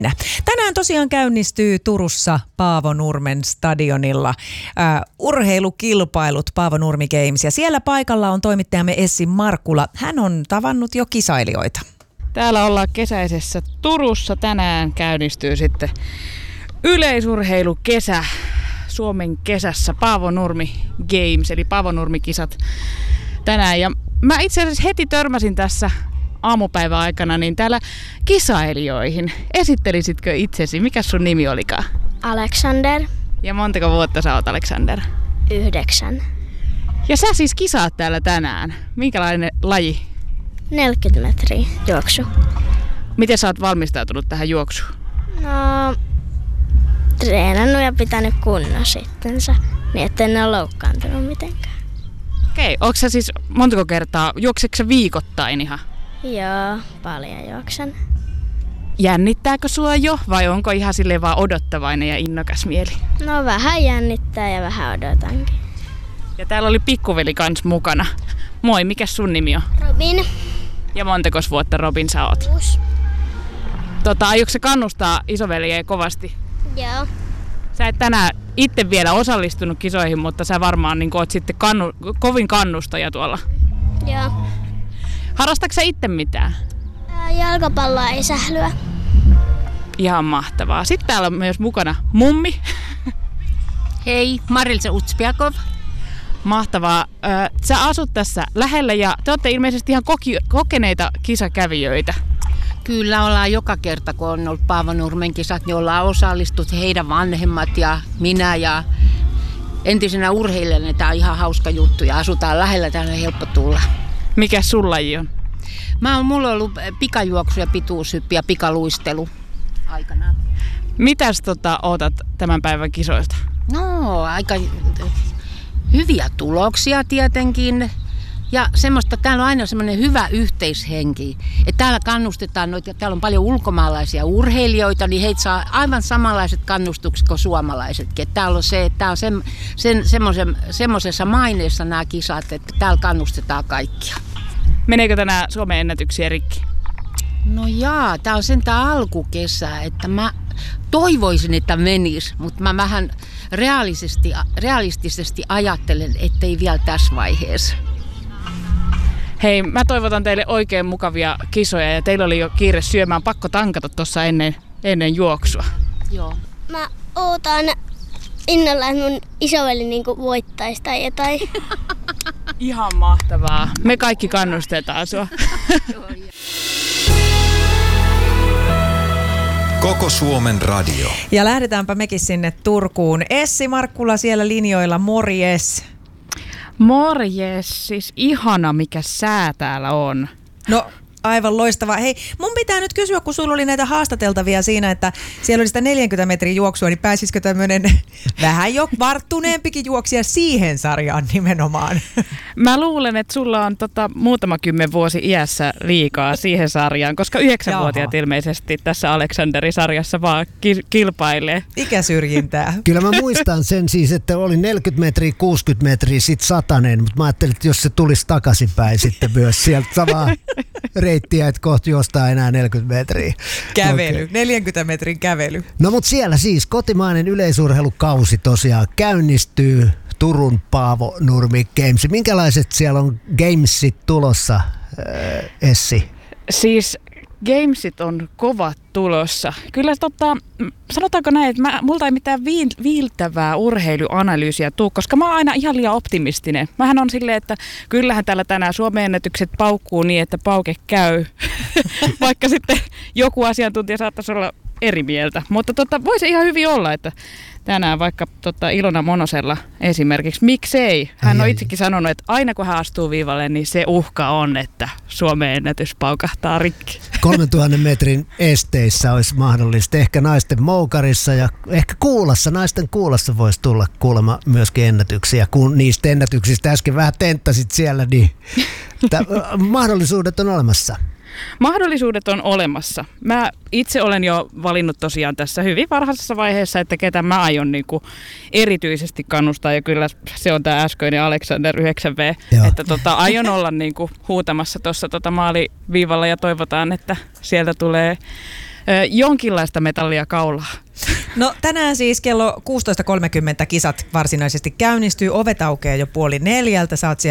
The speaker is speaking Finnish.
Tänään tosiaan käynnistyy Turussa Paavo Nurmen stadionilla urheilukilpailut Paavo Nurmi Games. Ja siellä paikalla on toimittajamme Essi Markkula. Hän on tavannut jo kisailijoita. Täällä ollaan kesäisessä Turussa. Tänään käynnistyy sitten yleisurheilukesä Suomen kesässä Paavo Nurmi Games, eli Paavo Nurmi-kisat tänään. Ja mä itse asiassa heti törmäsin tässä aamupäivän aikana niin täällä kisailijoihin. Esittelisitkö itsesi? Mikä sun nimi olikaan? Alexander. Ja montako vuotta sä oot, Alexander? 9. Ja sä siis kisaat täällä tänään. Minkälainen laji? 40 metriä juoksu. Miten sä oot valmistautunut tähän juoksuun? No, treenannut ja pitänyt kunnossa itsensä, niin ettei ne ole loukkaantunut mitenkään. Okei, onko sä siis montako kertaa, juokseeko sä viikoittain ihan? Joo, paljon juoksen. Jännittääkö sua jo vai onko ihan silleen vaan odottavainen ja innokas mieli? No vähän jännittää ja vähän odotankin. Ja täällä oli pikkuveli kans mukana. Moi, mikä sun nimi on? Robin. Ja montakos vuotta Robin sä oot? 6. Aiotko sä kannustaa isoveliä kovasti? Joo. Sä et tänään itse vielä osallistunut kisoihin, mutta sä varmaan niin oot sitten kovin kannustaja tuolla. Joo. Harrastatko sä itse mitään? Jalkapalloa ei sählyä. Ihan mahtavaa. Sitten täällä on myös mukana mummi. Hei, Marilsa Utspiakov. Mahtavaa. Sä asut tässä lähellä ja te olette ilmeisesti ihan kokeneita kisakävijöitä. Kyllä ollaan joka kerta, kun on ollut Paavo Nurmen kisat, niin ollaan osallistut heidän vanhemmat ja minä ja entisenä urheilijana. Tämä on ihan hauska juttu ja asutaan lähellä, täällä on helppo tulla. Mikä sun laji on? Mulla on ollut pikajuoksu ja pituushyppi ja pikaluistelu aikanaan. Mitäs ootat tämän päivän kisoista? No, aika hyviä tuloksia tietenkin. Ja semmoista, täällä on aina semmoinen hyvä yhteishenki. Että täällä kannustetaan noita, täällä on paljon ulkomaalaisia urheilijoita, niin heitä saa aivan samanlaiset kannustukset kuin suomalaisetkin. Että täällä on se, että tää on semmoisessa maineessa nämä kisat, että täällä kannustetaan kaikkia. Meneekö tänään Suomen ennätyksiä rikki? No jaa, tää on sentään alkukesää, että mä toivoisin, että menisi, mutta mä vähän realistisesti ajattelen, ettei vielä tässä vaiheessa. Hei, mä toivotan teille oikein mukavia kisoja ja teillä oli jo kiire syömään, pakko tankata tuossa ennen juoksua. Joo. Mä ootan innolla, että mun isoveli niinku voittaisi tai jotain. Ihan mahtavaa. Me kaikki kannustetaan sua. Koko Suomen radio. Ja lähdetäänpä mekin sinne Turkuun. Essi Markkula siellä linjoilla, morjes. Morjes, siis ihana mikä sää täällä on. No aivan loistavaa. Hei, mun pitää nyt kysyä, kun sulla oli näitä haastateltavia siinä, että siellä oli sitä 40 metriä juoksua, niin pääsisikö tämmöinen vähän jo varttuneempikin juoksija siihen sarjaan nimenomaan? Mä luulen, että sulla on muutama 10 vuosi iässä liikaa siihen sarjaan, koska 9-vuotiaat ilmeisesti tässä Alexanderin sarjassa vaan kilpailee. Ikäsyrjintää. Kyllä mä muistan sen siis, että oli 40 metriä, 60 metriä, sit 100, mutta mä ajattelin, että jos se tulisi takaisinpäin sitten myös sieltä samaa reittiä, että kohta juostaa enää 40 metriä. Kävely, okay. 40 metrin kävely. No mutta siellä siis kotimainen yleisurheilukausi tosiaan käynnistyy. Turun Paavo Nurmi Games. Minkälaiset siellä on gamesit tulossa, Essi? Siis gamesit on kovat tulossa. Kyllä sanotaanko näin, että multa ei mitään viiltävää urheiluanalyysiä tule, koska mä oon aina ihan liian optimistinen. Mähän on silleen, että kyllähän täällä tänään Suomen ennätykset paukkuu niin, että pauke käy. Vaikka sitten joku asiantuntija saattaisi olla eri mieltä. Mutta voisi ihan hyvin olla, että tänään vaikka Ilona Monosella esimerkiksi, miksei? Hän on itsekin sanonut, että aina kun hän astuu viivalle, niin se uhka on, että Suomen ennätys paukahtaa rikki. 3000 metrin esteissä olisi mahdollista. Ehkä naisten moukarissa ja ehkä kuulassa. Naisten kuulassa voisi tulla kuulemma myöskin ennätyksiä. Kun niistä ennätyksistä äsken vähän tenttasit siellä, niin mahdollisuudet on olemassa. Mahdollisuudet on olemassa. Mä itse olen jo valinnut tosiaan tässä hyvin varhaisessa vaiheessa, että ketä mä aion niinku erityisesti kannustaa. Ja kyllä se on tämä äskeinen Alexander 9V. Joo. Että aion olla niinku huutamassa tuossa maaliviivalla ja toivotaan, että sieltä tulee jonkinlaista metallia kaulaa. No tänään siis kello 16.30 kisat varsinaisesti käynnistyy. Ovet aukeaa jo 3:30. Sä oot